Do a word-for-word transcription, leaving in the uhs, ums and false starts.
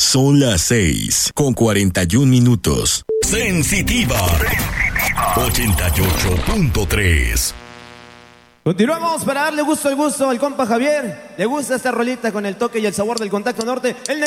Son las seis con cuarenta y un minutos. Sensitiva. ochenta y ocho punto tres. Continuamos para darle gusto al gusto al compa Javier. Le gusta esta rolita con el toque y el sabor del Contacto Norte. El